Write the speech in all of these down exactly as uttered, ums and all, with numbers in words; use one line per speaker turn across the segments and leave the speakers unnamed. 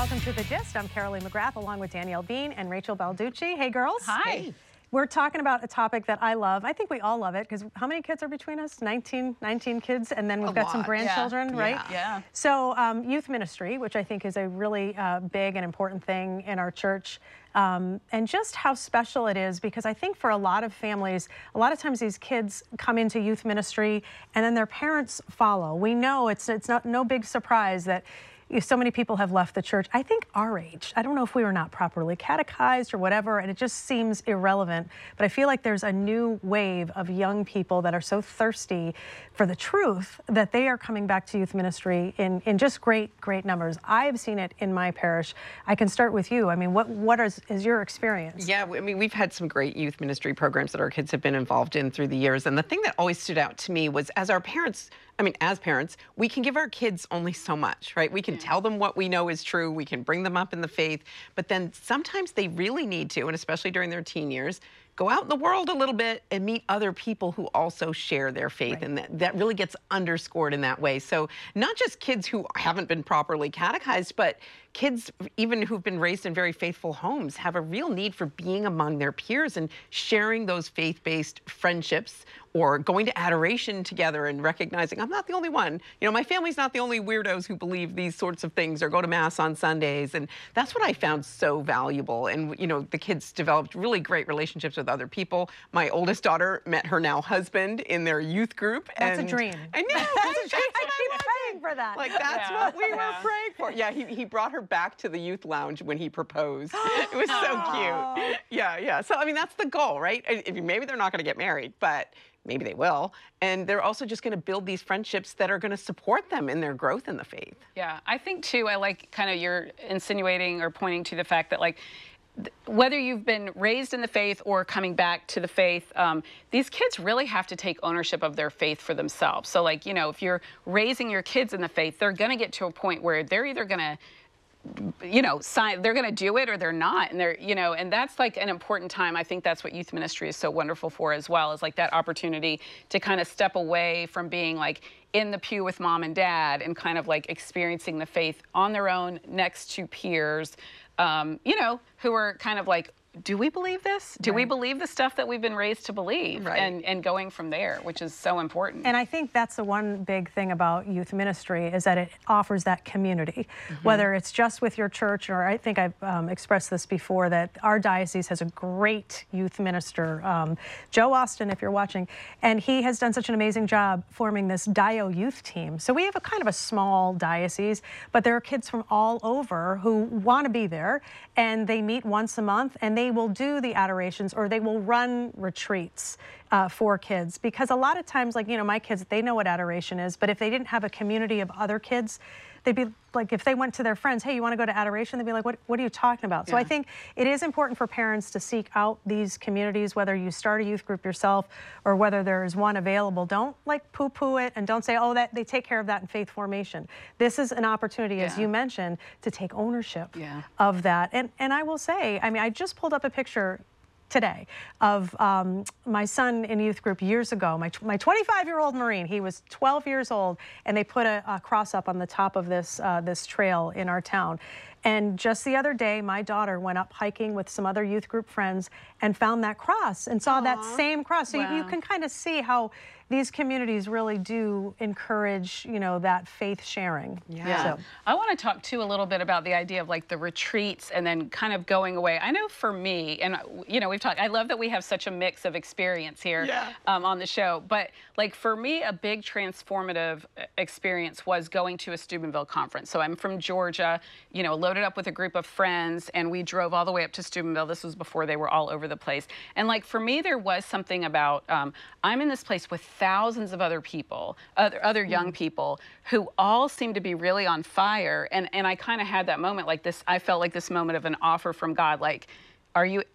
welcome to The Gist. I'm Carolee McGrath along with Danielle Bean and Rachel Balducci. Hey, girls.
Hi.
Hey. We're talking about a topic that I love. I think we all love it because how many kids are between us? nineteen, nineteen kids, and then we've
a
got
lot.
some grandchildren,
yeah.
right?
Yeah. yeah.
So um, youth ministry, which I think is a really uh, big and important thing in our church. Um, and just how special it is, because I think for a lot of families, a lot of times these kids come into youth ministry and then their parents follow. We know it's it's not no big surprise that so many people have left the church. I think our age, I don't know if we were not properly catechized or whatever, and it just seems irrelevant, but I feel like there's a new wave of young people that are so thirsty for the truth that they are coming back to youth ministry in, in just great, great numbers. I've seen it in my parish. I can start with you. I mean, what, what is, is your experience?
Yeah, I mean, we've had some great youth ministry programs that our kids have been involved in through the years, and the thing that always stood out to me was as our parents, I mean, as parents, we can give our kids only so much, right? We can tell them what we know is true. We can bring them up in the faith. But then sometimes they really need to, and especially during their teen years, go out in the world a little bit and meet other people who also share their faith. Right. And that, that really gets underscored in that way. So not just kids who haven't been properly catechized, but kids even who've been raised in very faithful homes have a real need for being among their peers and sharing those faith-based friendships or going to adoration together and recognizing I'm not the only one. You know, my family's not the only weirdos who believe these sorts of things or go to mass on Sundays. And that's what I found so valuable. And, you know, the kids developed really great relationships with other people. My oldest daughter met her now husband in their youth group.
That's
and
a dream.
I know.
That's a dream. I keep praying for that.
Like, that's
Yeah.
what we
Yeah.
were praying for. Yeah, he, he brought her back to the youth lounge when he proposed. It was so cute. Yeah, yeah. So, I mean, that's the goal, right? If, maybe they're not going to get married, but maybe they will. And they're also just going to build these friendships that are going to support them in their growth in the faith.
Yeah, I think, too, I like kind of you're insinuating or pointing to the fact that, like, whether you've been raised in the faith or coming back to the faith, um, these kids really have to take ownership of their faith for themselves. So, like, you know, if you're raising your kids in the faith, they're going to get to a point where they're either going to you know, sign, they're going to do it or they're not. And they're, you know, and that's like an important time. I think that's what youth ministry is so wonderful for as well, is like that opportunity to kind of step away from being like in the pew with mom and dad and kind of like experiencing the faith on their own next to peers, um, you know, who are kind of like, do we believe this? Do right. we believe the stuff that we've been raised to believe?
Right.
And, and going from there, which is so important.
And I think that's the one big thing about youth ministry is that it offers that community, mm-hmm. whether it's just with your church, or I think I've um, expressed this before, that our diocese has a great youth minister, um, Joe Austin, if you're watching, and he has done such an amazing job forming this Dio youth team. So we have a kind of a small diocese, but there are kids from all over who want to be there, and they meet once a month, and they They will do the adorations or they will run retreats uh, for kids, because a lot of times, like, you know, my kids, they know what adoration is, but if they didn't have a community of other kids, they'd be like, if they went to their friends, hey, you want to go to adoration? They'd be like, what, what are you talking about? Yeah. So I think it is important for parents to seek out these communities, whether you start a youth group yourself or whether there's one available. Don't like poo-poo it and don't say, oh, that they take care of that in faith formation. This is an opportunity, yeah. as you mentioned, to take ownership yeah. of that. And, and I will say, I mean, I just pulled up a picture today of um, my son in youth group years ago, my my twenty-five-year-old Marine. He was twelve years old, and they put a, a cross up on the top of this uh, this trail in our town. And just the other day, my daughter went up hiking with some other youth group friends and found that cross and saw Aww. that same cross. So wow. you, you can kind of see how these communities really do encourage, you know, that faith sharing.
Yeah. yeah. So. I want to talk, too, a little bit about the idea of, like, the retreats and then kind of going away. I know for me, and, you know, we've talked, I love that we have such a mix of experience here yeah. um, on the show. But, like, for me, a big transformative experience was going to a Steubenville conference. So I'm from Georgia, you know, loaded up with a group of friends, and we drove all the way up to Steubenville. This was before they were all over the place. And, like, for me, there was something about, um, I'm in this place with thousands of other people, other, other young mm. people who all seem to be really on fire. And, and I kind of had that moment like this, I felt like this moment of an offer from God, like, are you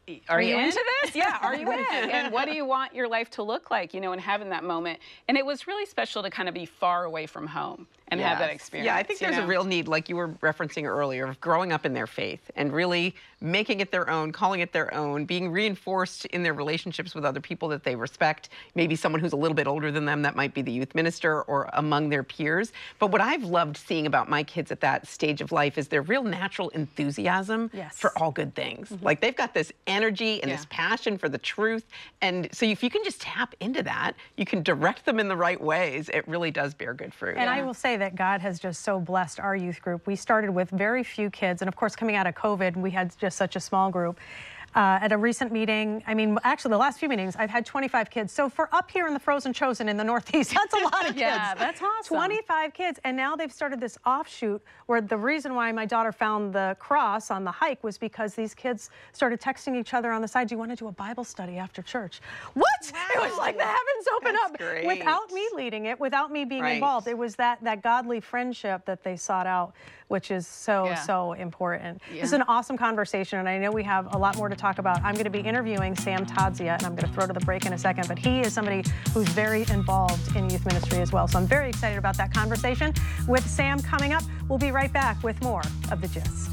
are,
Are
you
you in?
into this? Yeah, are you in? And what do you want your life to look like, you know, and having that moment. And it was really special to kind of be far away from home and have that
Yes.
experience.
Yeah, I think
you
there's
know?
a real need, like you were referencing earlier, of growing up in their faith and really making it their own, calling it their own, being reinforced in their relationships with other people that they respect, maybe someone who's a little bit older than them, that might be the youth minister, or among their peers. But what I've loved seeing about my kids at that stage of life is their real natural enthusiasm
Yes.
for all good things. Mm-hmm. Like they've got this energy and
Yeah.
this passion for the truth. And so if you can just tap into that, you can direct them in the right ways, it really does bear good fruit.
And I
Yeah.
will say that God has just so blessed our youth group. We started with very few kids, and of course, coming out of COVID, we had just such a small group. Uh, at a recent meeting, I mean, actually, the last few meetings, I've had twenty-five kids. So for up here in the Frozen Chosen in the Northeast, that's a lot of kids.
Yeah, that's awesome.
twenty-five kids, and now they've started this offshoot where the reason why my daughter found the cross on the hike was because these kids started texting each other on the side, do you want to do a Bible study after church? What? It was like the heavens open
That's
up
great.
without me leading it, without me being
Right.
involved. It was that, that godly friendship that they sought out, which is so,
Yeah.
so important.
Yeah.
This is an awesome conversation, and I know we have a lot more to talk about. I'm going to be interviewing Sam Tadzia, and I'm going to throw to the break in a second, but he is somebody who's very involved in youth ministry as well. So I'm very excited about that conversation with Sam coming up. We'll be right back with more of The Gist.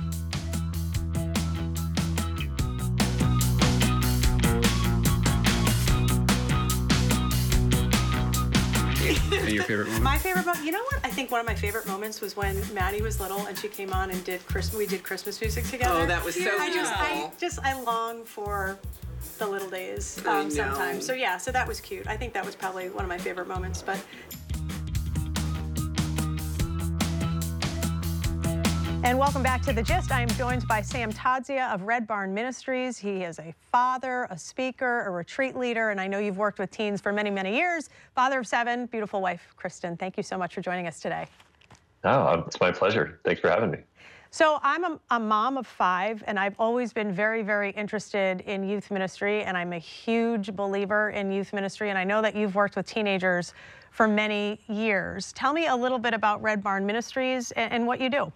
Your favorite moment?
My favorite moment, you know what? I think one of my favorite moments was when Maddie was little and she came on and did Christmas. We did Christmas music together.
Oh, that was so
I just, I
beautiful.
just, I long for the little days
I
um,
know.
sometimes. So yeah, so that was cute. I think that was probably one of my favorite moments. But. And welcome back to The Gist. I am joined by Sam Tadzia of Red Barn Ministries. He is a father, a speaker, a retreat leader, and I know you've worked with teens for many, many years. Father of seven, beautiful wife, Kristen. Thank you so much for joining us today.
Oh, it's my pleasure. Thanks for having me.
So I'm a, a mom of five, and I've always been very, very interested in youth ministry, and I'm a huge believer in youth ministry, and I know that you've worked with teenagers for many years. Tell me a little bit about Red Barn Ministries and, and what you do.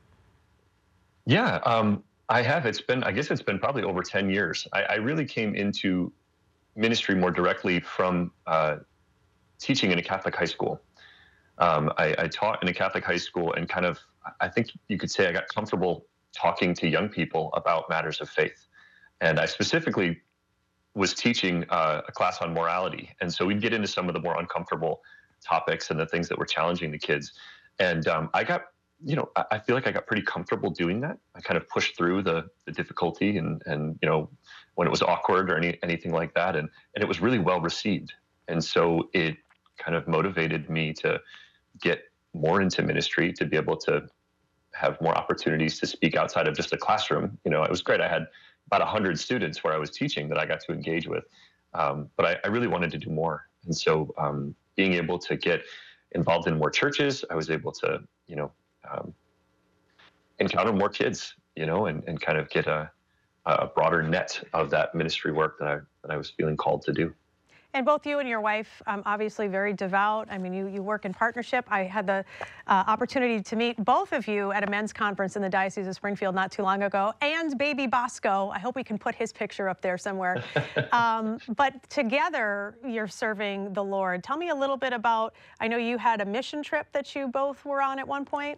Yeah, um, I have. It's been, I guess it's been probably over ten years. I, I really came into ministry more directly from uh, teaching in a Catholic high school. Um, I, I taught in a Catholic high school, and kind of, I think you could say I got comfortable talking to young people about matters of faith. And I specifically was teaching uh, a class on morality. And so we'd get into some of the more uncomfortable topics and the things that were challenging the kids. And um, I got you know, I feel like I got pretty comfortable doing that. I kind of pushed through the, the difficulty and, and, you know, when it was awkward or any, anything like that. And, and it was really well received. And so it kind of motivated me to get more into ministry, to be able to have more opportunities to speak outside of just a classroom. You know, it was great. I had about a hundred students where I was teaching that I got to engage with. Um, but I, I really wanted to do more. And so um, being able to get involved in more churches, I was able to, you know, Um, encounter more kids, you know, and, and kind of get a, a broader net of that ministry work that I, that I was feeling called to do.
And both you and your wife, um, obviously very devout. I mean, you, you work in partnership. I had the uh, opportunity to meet both of you at a men's conference in the Diocese of Springfield not too long ago, and baby Bosco. I hope we can put his picture up there somewhere. um, but together, you're serving the Lord. Tell me a little bit about, I know you had a mission trip that you both were on at one point.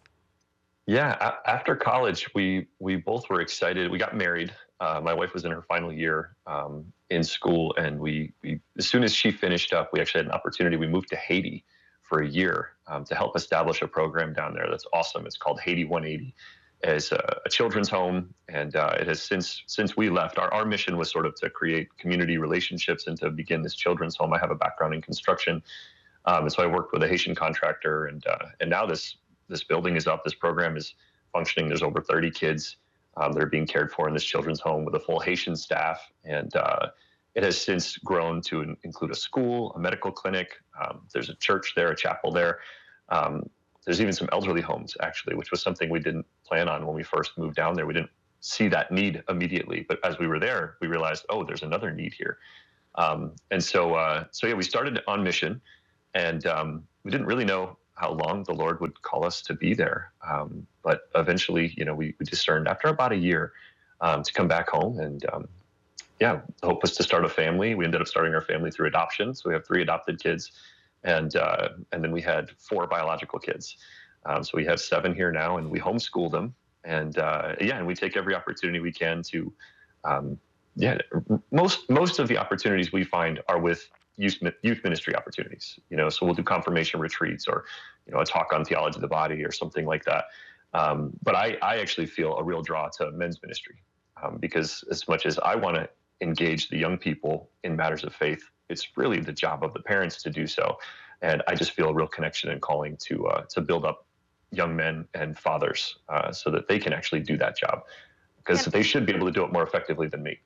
Yeah, a- after college, we we both were excited. We got married. Uh, my wife was in her final year um, in school, and we, we as soon as she finished up, we actually had an opportunity. We moved to Haiti for a year um, to help establish a program down there. That's awesome. It's called Haiti one eighty. It's a, a children's home, and uh, it has since since we left. Our our mission was sort of to create community relationships and to begin this children's home. I have a background in construction, um, and so I worked with a Haitian contractor, and uh, and now this. This building is up. This program is functioning. There's over thirty kids um, that are being cared for in this children's home with a full Haitian staff. And uh, it has since grown to in- include a school, a medical clinic. Um, there's a church there, a chapel there. Um, there's even some elderly homes, actually, which was something we didn't plan on when we first moved down there. We didn't see that need immediately. But as we were there, we realized, oh, there's another need here. Um, and so, uh, so yeah, we started on mission, and um, we didn't really know how long the Lord would call us to be there. Um, but eventually, you know, we, we discerned after about a year um, to come back home. And um, yeah, the hope was to start a family. We ended up starting our family through adoption. So we have three adopted kids, and uh, and then we had four biological kids. Um, so we have seven here now, and we homeschool them. And uh, yeah, and we take every opportunity we can to, um, yeah, most most of the opportunities we find are with youth youth ministry opportunities. You know, so we'll do confirmation retreats, or you know, a talk on theology of the body or something like that. Um, but I I actually feel a real draw to men's ministry, um, because as much as I want to engage the young people in matters of faith, it's really the job of the parents to do so. And I just feel a real connection and calling to uh, to build up young men and fathers uh, so that they can actually do that job, because
Yep.
they should be able to do it more effectively than me.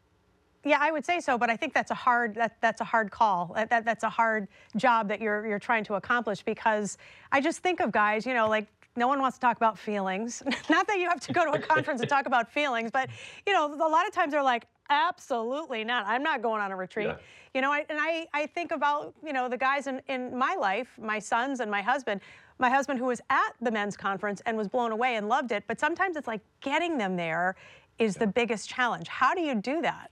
Yeah, I would say so, but I think that's a hard that that's a hard call. That, that that's a hard job that you're you're trying to accomplish, because I just think of guys, you know, like no one wants to talk about feelings. Not that you have to go to a conference and talk about feelings, but you know, a lot of times they're like, absolutely not. I'm not going on a retreat.
Yeah.
You know, I, and I I think about, you know, the guys in in my life, my sons and my husband. My husband, who was at the men's conference and was blown away and loved it, but sometimes it's like getting them there is the biggest challenge. How do you do that?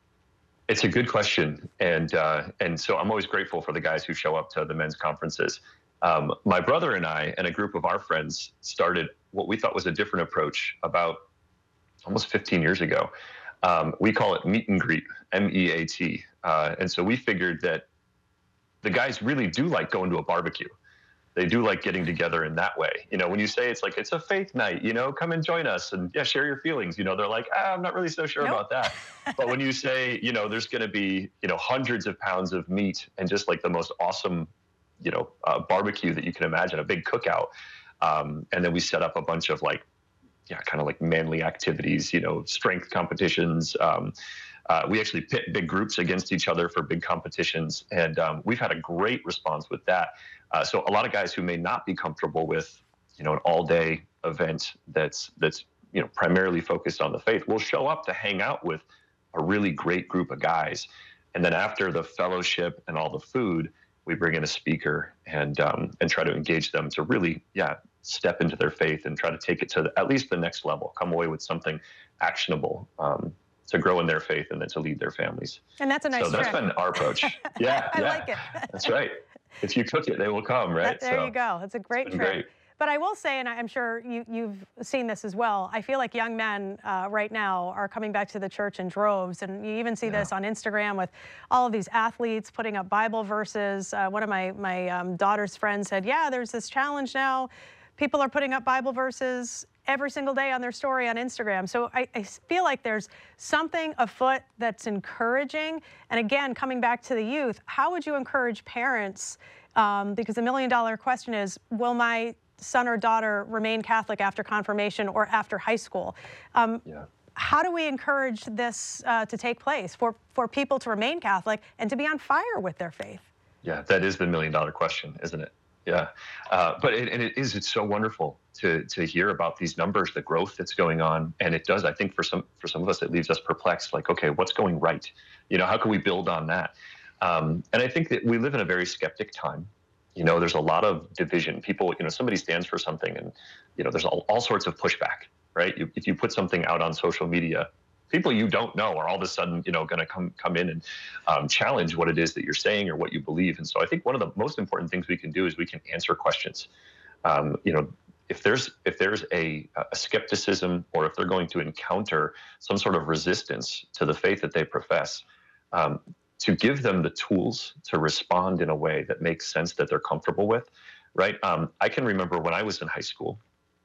It's a good question, and uh, and so I'm always grateful for the guys who show up to the men's conferences. Um, my brother and I and a group of our friends started what we thought was a different approach about almost fifteen years ago. Um, we call it meet and greet, M E A T, uh, and so we figured that the guys really do like going to a barbecue. They do like getting together in that way. You know, when you say it's like, it's a faith night, you know, come and join us and yeah, share your feelings. You know, they're like, ah, I'm not really so sure
Nope.
about that. But when you say, you know, there's going to be, you know, hundreds of pounds of meat and just like the most awesome, you know, uh, barbecue that you can imagine, a big cookout. Um, and then we set up a bunch of like, yeah, kind of like manly activities, you know, strength competitions. Um, uh, we actually pit big groups against each other for big competitions. And um, we've had a great response with that. Uh, so a lot of guys who may not be comfortable with, you know, an all-day event that's that's you know primarily focused on the faith will show up to hang out with a really great group of guys, and then after the fellowship and all the food, we bring in a speaker and um, and try to engage them to really yeah step into their faith and try to take it to the, at least the next level, come away with something actionable um, to grow in their faith and then to lead their families.
And that's a nice
So that's
trick.
been our approach. Yeah,
I
yeah,
like it.
that's right. If you cook it, they will come, right?
That- there
So
you go. It's a great
been
trick.
great.
But I will say, and I'm sure you, you've seen this as well, I feel like young men uh, right now are coming back to the church in droves. And you even see
Yeah.
this on Instagram with all of these athletes putting up Bible verses. Uh, one of my, my um, daughter's friends said, yeah, there's this challenge now. People are putting up Bible verses every single day on their story on Instagram. So I, I feel like there's something afoot that's encouraging. And again, coming back to the youth, how would you encourage parents? Um, because the million dollar question is, will my son or daughter remain Catholic after confirmation or after high school? Um,
Yeah.
How do we encourage this uh, to take place for, for people to remain Catholic and to be on fire with their faith?
Yeah, that is the million dollar question, isn't it? Yeah, uh, but it, and it is. It's so wonderful to to hear about these numbers, the growth that's going on, and it does. I think for some for some of us, it leaves us perplexed. Like, okay, what's going right? You know, how can we build on that? Um, and I think that we live in a very skeptic time. You know, there's a lot of division. People, you know, somebody stands for something, and you know, there's all, all sorts of pushback, right? You, if you put something out on social media, people you don't know are all of a sudden, you know, going to come come in and um, challenge what it is that you're saying or what you believe. And so I think one of the most important things we can do is we can answer questions. Um, you know, if there's if there's a, a skepticism, or if they're going to encounter some sort of resistance to the faith that they profess, um, to give them the tools to respond in a way that makes sense, that they're comfortable with, right? Um, I can remember when I was in high school,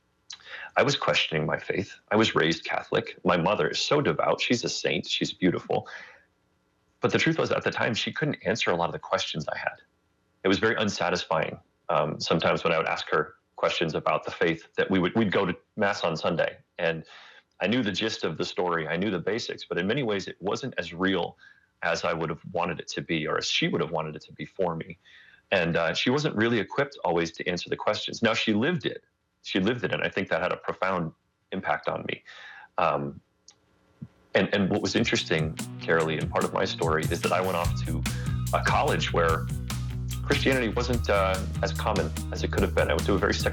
I was questioning my faith. I was raised Catholic. My mother is so devout. She's a saint. She's beautiful. But the truth was, at the time, she couldn't answer a lot of the questions I had. It was very unsatisfying. Um, sometimes when I would ask her questions about the faith, that we would we'd go to Mass on Sunday, and I knew the gist of the story. I knew the basics, but in many ways, it wasn't as real as I would have wanted it to be, or as she would have wanted it to be for me. And uh, she wasn't really equipped always to answer the questions. Now, she lived it. She lived it, and I think that had a profound impact on me. Um, and, and what was interesting, Carolee, and part of my story is that I went off to a college where Christianity wasn't uh, as common as it could have been. I went to a very